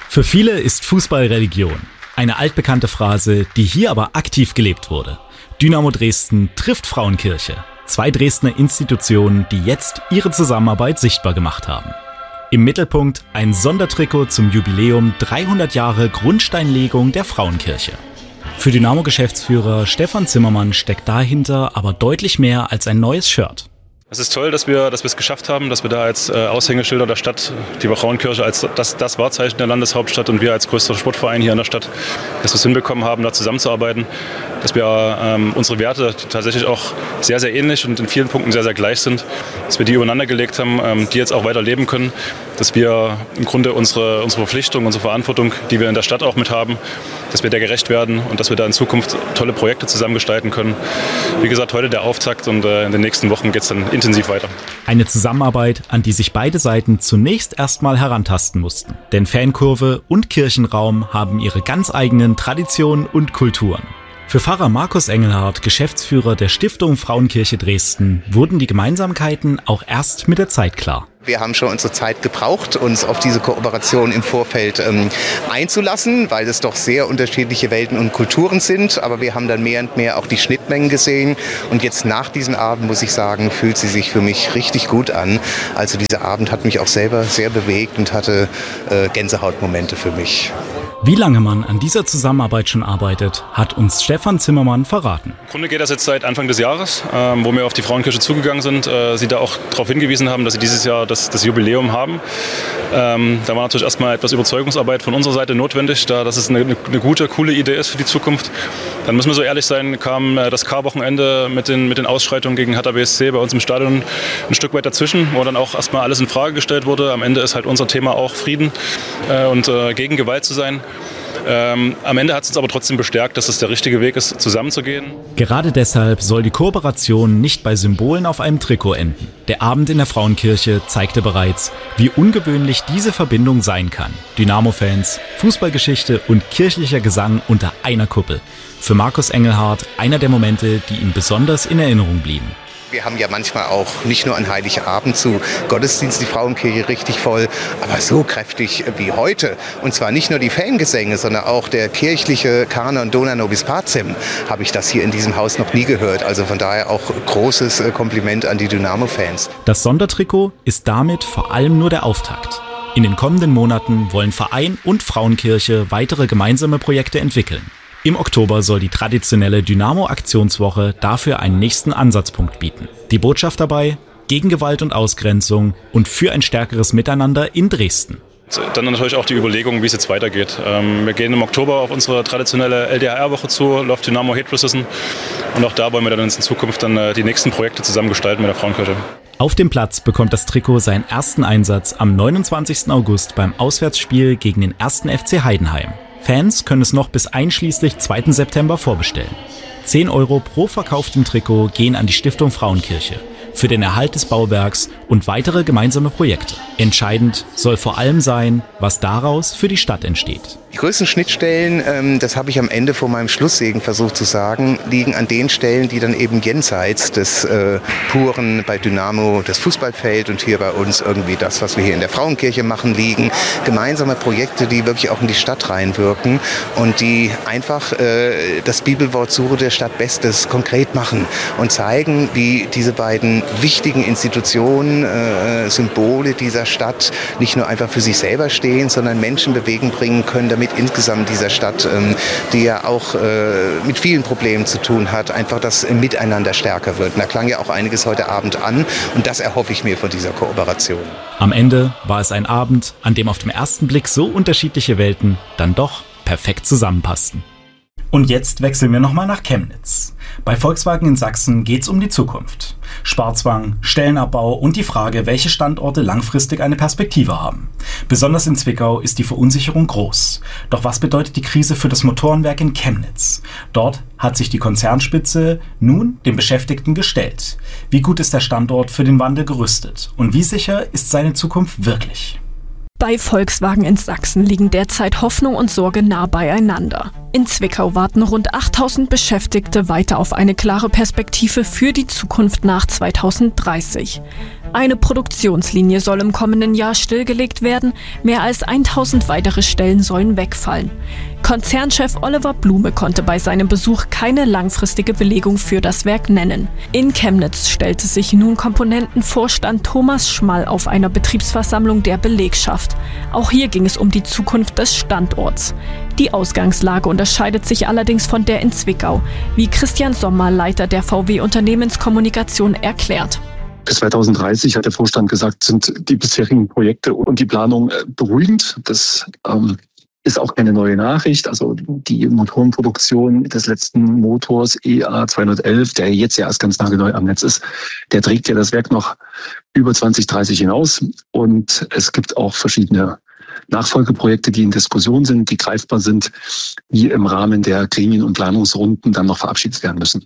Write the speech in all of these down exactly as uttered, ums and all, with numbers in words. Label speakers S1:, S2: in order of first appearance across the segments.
S1: Für viele ist Fußball Religion. Eine altbekannte Phrase, die hier aber aktiv gelebt wurde. Dynamo Dresden trifft Frauenkirche. Zwei Dresdner Institutionen, die jetzt ihre Zusammenarbeit sichtbar gemacht haben. Im Mittelpunkt ein Sondertrikot zum Jubiläum dreihundert Jahre Grundsteinlegung der Frauenkirche. Für Dynamo-Geschäftsführer Stefan Zimmermann steckt dahinter aber deutlich mehr als ein neues Shirt.
S2: Es ist toll, dass wir dass wir es geschafft haben, dass wir da als äh, Aushängeschilder der Stadt, die Frauenkirche als das, das Wahrzeichen der Landeshauptstadt und wir als größter Sportverein hier in der Stadt, dass wir es hinbekommen haben, da zusammenzuarbeiten, dass wir ähm, unsere Werte tatsächlich auch sehr, sehr ähnlich und in vielen Punkten sehr, sehr gleich sind, dass wir die übereinander gelegt haben, ähm, die jetzt auch weiter leben können, dass wir im Grunde unsere, unsere Verpflichtung, unsere Verantwortung, die wir in der Stadt auch mit haben, dass wir der gerecht werden und dass wir da in Zukunft tolle Projekte zusammen gestalten können. Wie gesagt, heute der Auftakt und äh, in den nächsten Wochen geht es dann intensiv weiter.
S1: Eine Zusammenarbeit, an die sich beide Seiten zunächst erstmal herantasten mussten. Denn Fankurve und Kirchenraum haben ihre ganz eigenen Traditionen und Kulturen. Für Pfarrer Markus Engelhardt, Geschäftsführer der Stiftung Frauenkirche Dresden, wurden die Gemeinsamkeiten auch erst mit der Zeit klar.
S3: Wir haben schon unsere Zeit gebraucht, uns auf diese Kooperation im Vorfeld ähm, einzulassen, weil es doch sehr unterschiedliche Welten und Kulturen sind. Aber wir haben dann mehr und mehr auch die Schnittmengen gesehen. Und jetzt nach diesem Abend, muss ich sagen, fühlt sie sich für mich richtig gut an. Also dieser Abend hat mich auch selber sehr bewegt und hatte äh, Gänsehautmomente für mich.
S1: Wie lange man an dieser Zusammenarbeit schon arbeitet, hat uns Stefan Zimmermann verraten.
S2: Im Grunde geht das jetzt seit Anfang des Jahres, ähm, wo wir auf die Frauenkirche zugegangen sind. Äh, sie da auch darauf hingewiesen haben, dass sie dieses Jahr das, das Jubiläum haben. Ähm, da war natürlich erstmal etwas Überzeugungsarbeit von unserer Seite notwendig, da dass es eine, eine gute, coole Idee ist für die Zukunft. Dann müssen wir so ehrlich sein, kam äh, das K-Wochenende mit den, mit den Ausschreitungen gegen Hertha B S C bei uns im Stadion ein Stück weit dazwischen, wo dann auch erstmal alles in Frage gestellt wurde. Am Ende ist halt unser Thema auch Frieden äh, und äh, gegen Gewalt zu sein. Ähm, am Ende hat es uns aber trotzdem bestärkt, dass es der richtige Weg ist, zusammenzugehen.
S1: Gerade deshalb soll die Kooperation nicht bei Symbolen auf einem Trikot enden. Der Abend in der Frauenkirche zeigte bereits, wie ungewöhnlich diese Verbindung sein kann. Dynamo-Fans, Fußballgeschichte und kirchlicher Gesang unter einer Kuppel. Für Markus Engelhardt einer der Momente, die ihm besonders in Erinnerung blieben.
S3: Wir haben ja manchmal auch nicht nur an Heiligabend zu Gottesdienst die Frauenkirche richtig voll, aber so kräftig wie heute. Und zwar nicht nur die Fangesänge, sondern auch der kirchliche Kanon Dona Nobis Pacem habe ich das hier in diesem Haus noch nie gehört. Also von daher auch großes Kompliment an die Dynamo-Fans.
S1: Das Sondertrikot ist damit vor allem nur der Auftakt. In den kommenden Monaten wollen Verein und Frauenkirche weitere gemeinsame Projekte entwickeln. Im Oktober soll die traditionelle Dynamo-Aktionswoche dafür einen nächsten Ansatzpunkt bieten. Die Botschaft dabei: gegen Gewalt und Ausgrenzung und für ein stärkeres Miteinander in Dresden.
S2: Dann natürlich auch die Überlegung, wie es jetzt weitergeht. Wir gehen im Oktober auf unsere traditionelle L D H R-Woche zu, läuft Dynamo Hate Resistance. Und auch da wollen wir dann in Zukunft dann die nächsten Projekte zusammen gestalten mit der Frauenkirche.
S1: Auf dem Platz bekommt das Trikot seinen ersten Einsatz am neunundzwanzigsten August beim Auswärtsspiel gegen den ersten F C Heidenheim. Fans können es noch bis einschließlich zweiten September vorbestellen. zehn Euro pro verkauftem Trikot gehen an die Stiftung Frauenkirche für den Erhalt des Bauwerks und weitere gemeinsame Projekte. Entscheidend soll vor allem sein, was daraus für die Stadt entsteht.
S3: Die größten Schnittstellen, ähm, das habe ich am Ende vor meinem Schlusssegen versucht zu sagen, liegen an den Stellen, die dann eben jenseits des äh, puren bei Dynamo das Fußballfeld und hier bei uns irgendwie das, was wir hier in der Frauenkirche machen, liegen. Gemeinsame Projekte, die wirklich auch in die Stadt reinwirken und die einfach äh, das Bibelwort Sure der Stadt Bestes konkret machen und zeigen, wie diese beiden wichtigen Institutionen, äh, Symbole dieser Stadt nicht nur einfach für sich selber stehen, sondern Menschen bewegen bringen können, damit insgesamt dieser Stadt, ähm, die ja auch äh, mit vielen Problemen zu tun hat, einfach das Miteinander stärker wird. Und da klang ja auch einiges heute Abend an und das erhoffe ich mir von dieser Kooperation.
S1: Am Ende war es ein Abend, an dem auf den ersten Blick so unterschiedliche Welten dann doch perfekt zusammenpassten. Und jetzt wechseln wir nochmal nach Chemnitz. Bei Volkswagen in Sachsen geht's um die Zukunft. Sparzwang, Stellenabbau und die Frage, welche Standorte langfristig eine Perspektive haben. Besonders in Zwickau ist die Verunsicherung groß. Doch was bedeutet die Krise für das Motorenwerk in Chemnitz? Dort hat sich die Konzernspitze nun den Beschäftigten gestellt. Wie gut ist der Standort für den Wandel gerüstet? Und wie sicher ist seine Zukunft wirklich?
S4: Bei Volkswagen in Sachsen liegen derzeit Hoffnung und Sorge nah beieinander. In Zwickau warten rund achttausend Beschäftigte weiter auf eine klare Perspektive für die Zukunft nach zweitausenddreißig. Eine Produktionslinie soll im kommenden Jahr stillgelegt werden, mehr als tausend weitere Stellen sollen wegfallen. Konzernchef Oliver Blume konnte bei seinem Besuch keine langfristige Belegung für das Werk nennen. In Chemnitz stellte sich nun Komponentenvorstand Thomas Schmall auf einer Betriebsversammlung der Belegschaft. Auch hier ging es um die Zukunft des Standorts. Die Ausgangslage unterscheidet sich allerdings von der in Zwickau, wie Christian Sommer, Leiter der V W-Unternehmenskommunikation, erklärt.
S5: Bis zweitausenddreißig hat der Vorstand gesagt, sind die bisherigen Projekte und die Planung beruhigend. Das ähm, ist auch keine neue Nachricht. Also die Motorenproduktion des letzten Motors E A zweihundertelf, der jetzt ja erst ganz nagelneu am Netz ist, der trägt ja das Werk noch über zwanzig dreißig hinaus. Und es gibt auch verschiedene Nachfolgeprojekte, die in Diskussion sind, die greifbar sind, die im Rahmen der Gremien- und Planungsrunden dann noch verabschiedet werden müssen.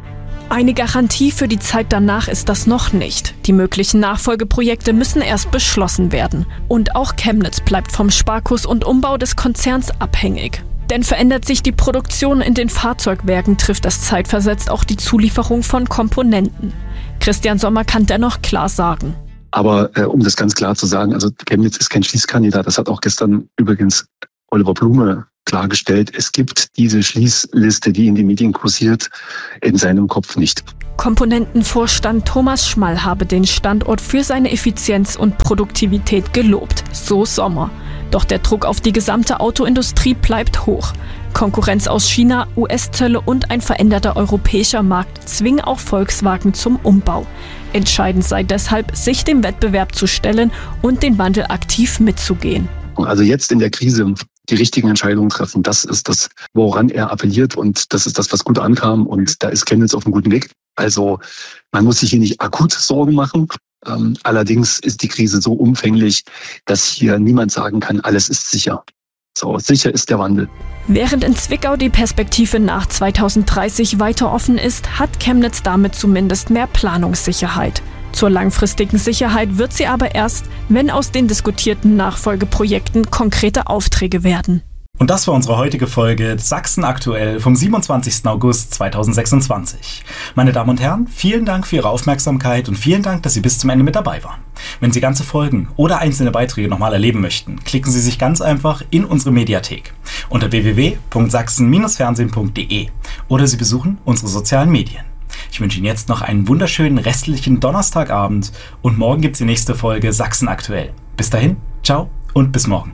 S4: Eine Garantie für die Zeit danach ist das noch nicht. Die möglichen Nachfolgeprojekte müssen erst beschlossen werden. Und auch Chemnitz bleibt vom Sparkurs und Umbau des Konzerns abhängig. Denn verändert sich die Produktion in den Fahrzeugwerken, trifft das zeitversetzt auch die Zulieferung von Komponenten. Christian Sommer kann dennoch klar sagen.
S5: Aber äh, um das ganz klar zu sagen, also Chemnitz ist kein Schließkandidat. Das hat auch gestern übrigens Oliver Blume klargestellt. Es gibt diese Schließliste, die in den Medien kursiert, in seinem Kopf nicht.
S4: Komponentenvorstand Thomas Schmall habe den Standort für seine Effizienz und Produktivität gelobt, so Sommer. Doch der Druck auf die gesamte Autoindustrie bleibt hoch. Konkurrenz aus China, U S-Zölle und ein veränderter europäischer Markt zwingen auch Volkswagen zum Umbau. Entscheidend sei deshalb, sich dem Wettbewerb zu stellen und den Wandel aktiv mitzugehen.
S5: Also jetzt in der Krise die richtigen Entscheidungen treffen, das ist das, woran er appelliert, und das ist das, was gut ankam, und da ist Chemnitz auf einem guten Weg. Also man muss sich hier nicht akut Sorgen machen. Ähm, allerdings ist die Krise so umfänglich, dass hier niemand sagen kann, alles ist sicher. So, sicher ist der Wandel.
S4: Während in Zwickau die Perspektive nach zweitausenddreißig weiter offen ist, hat Chemnitz damit zumindest mehr Planungssicherheit. Zur langfristigen Sicherheit wird sie aber erst, wenn aus den diskutierten Nachfolgeprojekten konkrete Aufträge werden.
S1: Und das war unsere heutige Folge Sachsen aktuell vom siebenundzwanzigsten August zweitausendsechsundzwanzig. Meine Damen und Herren, vielen Dank für Ihre Aufmerksamkeit und vielen Dank, dass Sie bis zum Ende mit dabei waren. Wenn Sie ganze Folgen oder einzelne Beiträge nochmal erleben möchten, klicken Sie sich ganz einfach in unsere Mediathek unter w w w punkt sachsen Bindestrich fernsehen punkt d e oder Sie besuchen unsere sozialen Medien. Ich wünsche Ihnen jetzt noch einen wunderschönen restlichen Donnerstagabend und morgen gibt's die nächste Folge Sachsen aktuell. Bis dahin, ciao und bis morgen.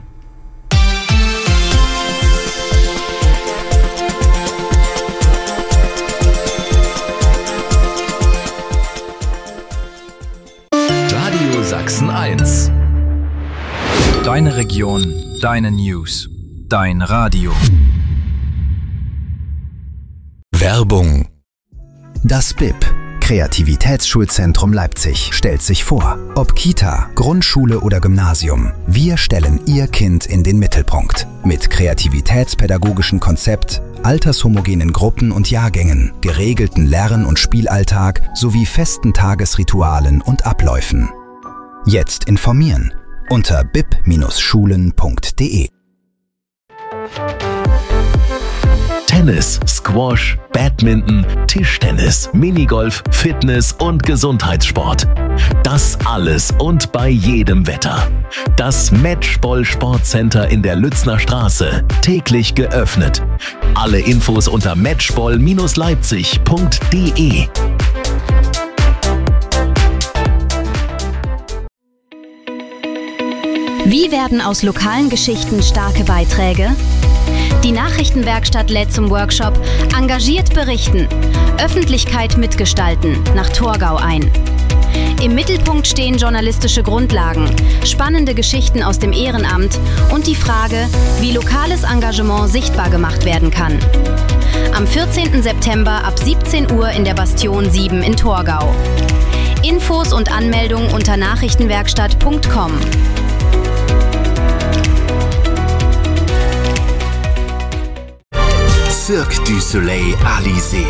S6: Radio Sachsen eins. Deine Region, deine News, dein Radio.
S7: Werbung. Das B I P, Kreativitätsschulzentrum Leipzig, stellt sich vor. Ob Kita, Grundschule oder Gymnasium, wir stellen Ihr Kind in den Mittelpunkt. Mit kreativitätspädagogischen Konzept, altershomogenen Gruppen und Jahrgängen, geregelten Lern- und Spielalltag sowie festen Tagesritualen und Abläufen. Jetzt informieren unter b i p Bindestrich schulen punkt d e.
S6: Tennis, Squash, Badminton, Tischtennis, Minigolf, Fitness und Gesundheitssport. Das alles und bei jedem Wetter. Das Matchball Sportcenter in der Lützner Straße. Täglich geöffnet. Alle Infos unter matchball Bindestrich leipzig punkt d e.
S8: Wie werden aus lokalen Geschichten starke Beiträge? Die Nachrichtenwerkstatt lädt zum Workshop Engagiert berichten, Öffentlichkeit mitgestalten nach Torgau ein. Im Mittelpunkt stehen journalistische Grundlagen, spannende Geschichten aus dem Ehrenamt und die Frage, wie lokales Engagement sichtbar gemacht werden kann. Am vierzehnten September ab siebzehn Uhr in der Bastion sieben in Torgau. Infos und Anmeldung unter nachrichtenwerkstatt punkt com.
S7: Cirque du Soleil Alizé.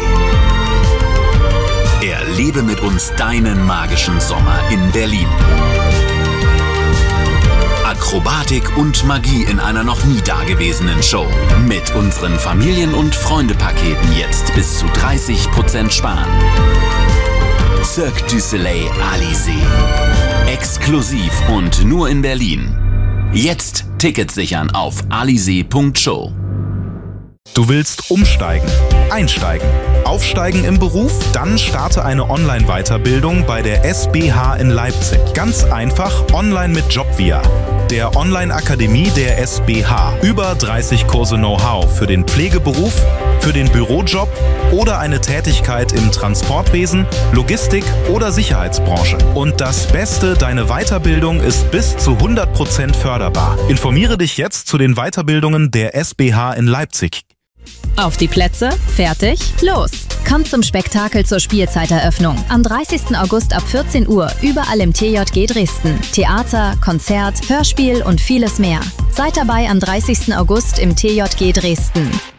S7: Erlebe mit uns deinen magischen Sommer in Berlin.
S6: Akrobatik und Magie in einer noch nie dagewesenen Show. Mit unseren Familien- und Freunde-Paketen jetzt bis zu dreißig Prozent sparen. Cirque du Soleil Alizé. Exklusiv und nur in Berlin. Jetzt Tickets sichern auf alizé punkt show.
S9: Du willst umsteigen, einsteigen, aufsteigen im Beruf? Dann starte eine Online-Weiterbildung bei der S B H in Leipzig. Ganz einfach online mit Jobvia, der Online-Akademie der S B H. Über dreißig Kurse Know-how für den Pflegeberuf, für den Bürojob oder eine Tätigkeit im Transportwesen, Logistik oder Sicherheitsbranche. Und das Beste, deine Weiterbildung ist bis zu hundert Prozent förderbar. Informiere dich jetzt zu den Weiterbildungen der S B H in Leipzig.
S8: Auf die Plätze, fertig, los! Kommt zum Spektakel zur Spielzeiteröffnung. Am dreißigsten August ab vierzehn Uhr überall im T J G Dresden. Theater, Konzert, Hörspiel und vieles mehr. Seid dabei am dreißigsten August im T J G Dresden.